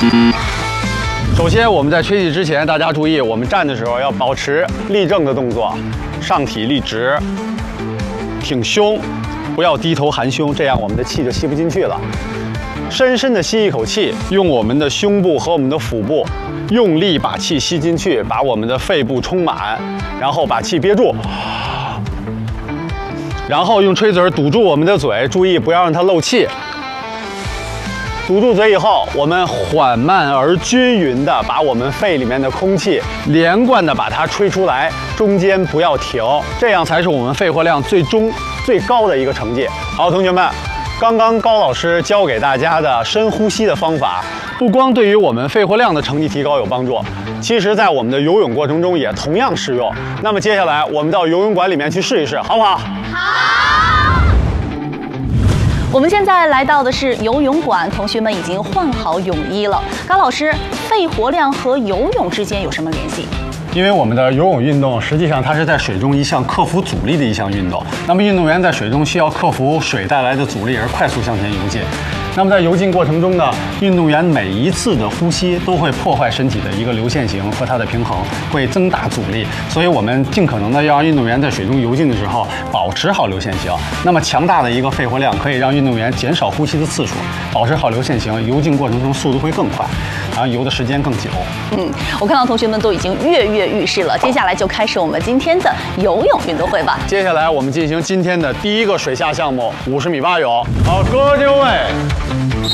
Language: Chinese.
首先，我们在吹气之前，大家注意，我们站的时候要保持立正的动作，上体立直，挺胸，不要低头含胸，这样我们的气就吸不进去了。深深的吸一口气，用我们的胸部和我们的腹部用力把气吸进去，把我们的肺部充满，然后把气憋住。然后用吹嘴堵住我们的嘴，注意不要让它漏气。堵住嘴以后，我们缓慢而均匀的把我们肺里面的空气连贯的把它吹出来，中间不要停，这样才是我们肺活量最高的一个成绩。好，同学们，刚刚高老师教给大家的深呼吸的方法，不光对于我们肺活量的成绩提高有帮助，其实在我们的游泳过程中也同样适用。那么接下来我们到游泳馆里面去试一试，好不好？ 好。我们现在来到的是游泳馆，同学们已经换好泳衣了。高老师，肺活量和游泳之间有什么联系？ 因为我们的游泳运动，实际上它是在水中一项克服阻力的一项运动。那么运动员在水中需要克服水带来的阻力而快速向前游进。那么在游进过程中呢，运动员每一次的呼吸都会破坏身体的一个流线型和它的平衡，会增大阻力。所以我们尽可能的要让运动员在水中游进的时候保持好流线型。那么强大的一个肺活量可以让运动员减少呼吸的次数，保持好流线型，游进过程中速度会更快，然后游的时间更久。 我看到同学们都已经跃跃欲试了，接下来就开始我们今天的游泳运动会吧。 接下来我们进行今天的第一个水下项目50米蛙泳。好，各就位。